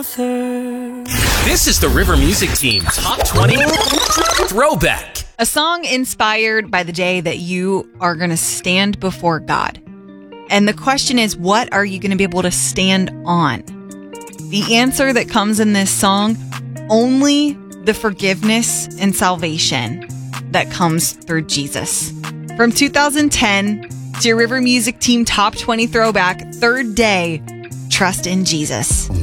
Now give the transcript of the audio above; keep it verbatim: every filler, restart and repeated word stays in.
This is the River Music Team Top twenty Throwback. A song inspired by the day that you are going to stand before God. And the question is, what are you going to be able to stand on? The answer that comes in this song, only the forgiveness and salvation that comes through Jesus. From two thousand ten to your River Music Team Top twenty Throwback, third day, Trust in Jesus.